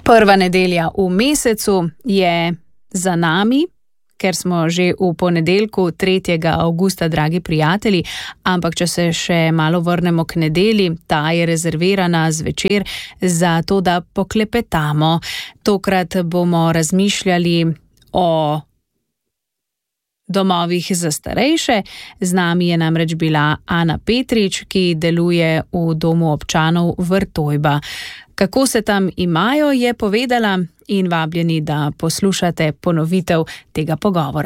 Prva nedelja v mesecu je za nami, ker smo že v ponedeljku 3. avgusta, dragi prijatelji, ampak če se še malo vrnemo k nedelji, ta je rezervirana zvečer za to, da poklepetamo. Tokrat bomo razmišljali o domovih za starejše. Z nami je namreč bila Ana Petrič, ki deluje v domu občanov Vrtojba. Kako se tam imajo, je povedala, in vabljeni, da poslušate ponovitev tega pogovora.